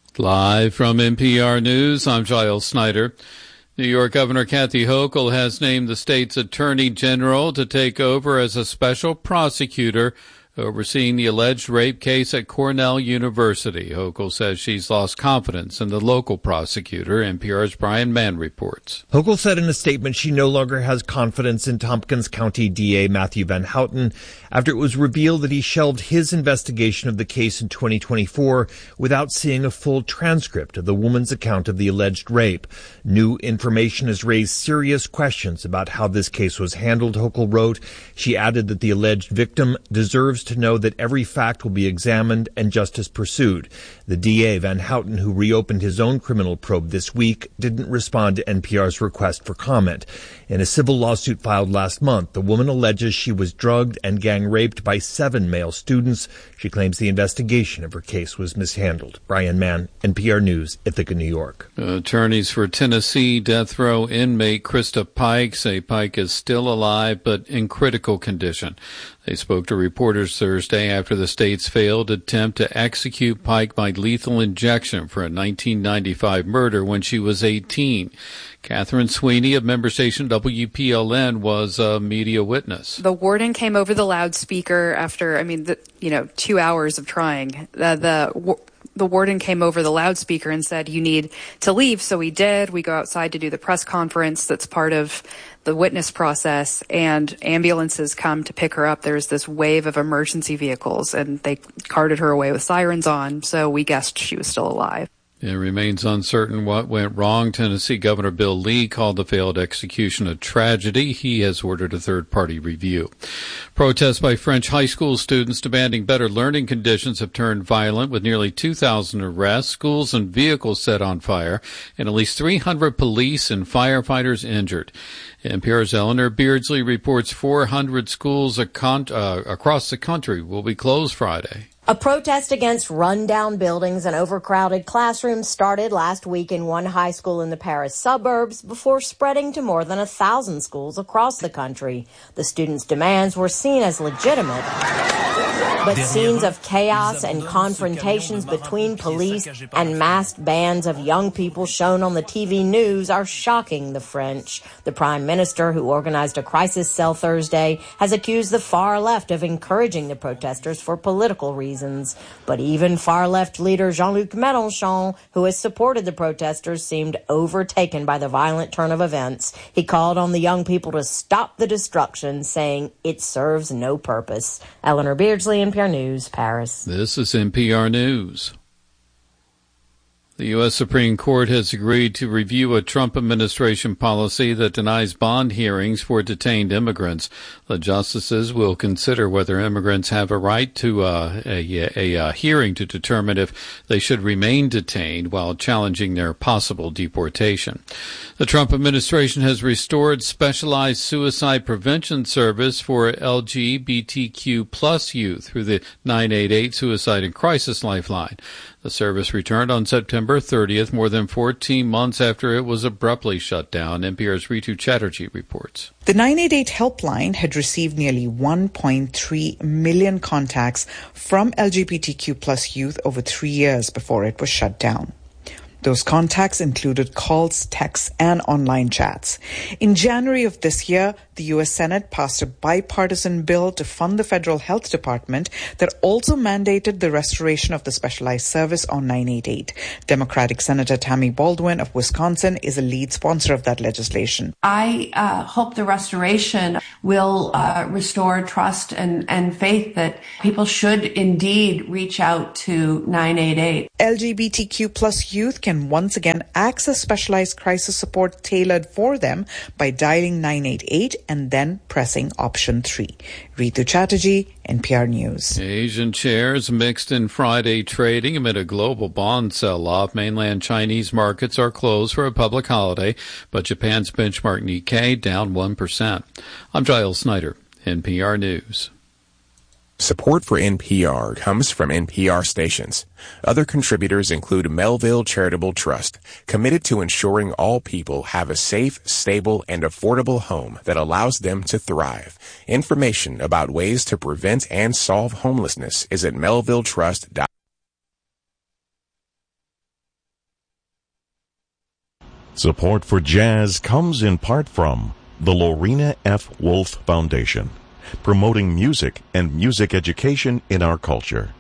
Live from NPR News, I'm Giles Snyder. New York Governor Kathy Hochul has named the state's attorney general to take over as a special prosecutor overseeing the alleged rape case at Cornell University. Hochul says she's lost confidence in the local prosecutor. NPR's Brian Mann reports. Hochul said in a statement she no longer has confidence in Tompkins County DA Matthew Van Houten after it was revealed that he shelved his investigation of the case in 2024 without seeing a full transcript of the woman's account of the alleged rape. New information has raised serious questions about how this case was handled, Hochul wrote. She added that the alleged victim deserves to know that every fact will be examined and justice pursued. The DA, Van Houten, who reopened his own criminal probe this week, didn't respond to NPR's request for comment. In a civil lawsuit filed last month, the woman alleges she was drugged and gang raped by 7 male students. She claims the investigation of her case was mishandled. Brian Mann, NPR News, Ithaca, New York. Attorneys for Tennessee death row inmate Krista Pike say Pike is still alive but in critical condition. They spoke to reporters Thursday after the state's failed attempt to execute Pike by lethal injection for a 1995 murder when she was 18. Catherine Sweeney of member station WPLN was a media witness. The warden came over the loudspeaker after, 2 hours of trying. The warden came over the loudspeaker and said, "You need to leave." So we did. We go outside to do the press conference that's part of the witness process, and ambulances come to pick her up. There's this wave of emergency vehicles, and they carted her away with sirens on, so we guessed she was still alive. It remains uncertain what went wrong. Tennessee Governor Bill Lee called the failed execution a tragedy. He has ordered a third-party review. Protests by French high school students demanding better learning conditions have turned violent, with nearly 2,000 arrests, schools and vehicles set on fire, and at least 300 police and firefighters injured. NPR's Eleanor Beardsley reports 400 schools across the country will be closed Friday. A protest against run-down buildings and overcrowded classrooms started last week in one high school in the Paris suburbs before spreading to more than 1,000 schools across the country. The students' demands were seen as legitimate, but scenes of chaos and confrontations between police and masked bands of young people shown on the TV news are shocking the French. The prime minister, who organized a crisis cell Thursday, has accused the far left of encouraging the protesters for political reasons. But even far-left leader Jean-Luc Mélenchon, who has supported the protesters, seemed overtaken by the violent turn of events. He called on the young people to stop the destruction, saying it serves no purpose. Eleanor Beardsley, NPR News, Paris. This is NPR News. The U.S. Supreme Court has agreed to review a Trump administration policy that denies bond hearings for detained immigrants. The justices will consider whether immigrants have a right to a hearing to determine if they should remain detained while challenging their possible deportation. The Trump administration has restored specialized suicide prevention service for LGBTQ plus youth through the 988 Suicide and Crisis Lifeline. The service returned on September 30th, more than 14 months after it was abruptly shut down. NPR's Ritu Chatterjee reports. The 988 helpline had received nearly 1.3 million contacts from LGBTQ plus youth over 3 years before it was shut down. Those contacts included calls, texts, and online chats. In January of this year, the U.S. Senate passed a bipartisan bill to fund the federal health department that also mandated the restoration of the specialized service on 988. Democratic Senator Tammy Baldwin of Wisconsin is a lead sponsor of that legislation. I hope the restoration will restore trust and faith that people should indeed reach out to 988. LGBTQ plus youth can once again access specialized crisis support tailored for them by dialing 988 and then pressing option 3. Ritu Chatterjee, NPR News. Asian shares mixed in Friday trading amid a global bond sell-off. Mainland Chinese markets are closed for a public holiday, but Japan's benchmark Nikkei down 1%. I'm Giles Snyder, NPR News. Support for NPR comes from NPR stations. Other contributors include Melville Charitable Trust, committed to ensuring all people have a safe, stable, and affordable home that allows them to thrive. Information about ways to prevent and solve homelessness is at melvilletrust.org. Support for jazz comes in part from the Lorena F. Wolf Foundation, promoting music and music education in our culture.